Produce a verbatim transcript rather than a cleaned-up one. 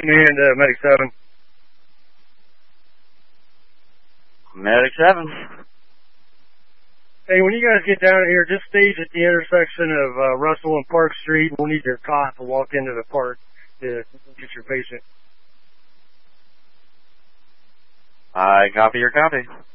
And uh, Medic seven. Medic seven. Hey, when you guys get down here, just stage at the intersection of uh, Russell and Park Street. We'll need your cot to walk into the park to get your patient. I copy your copy.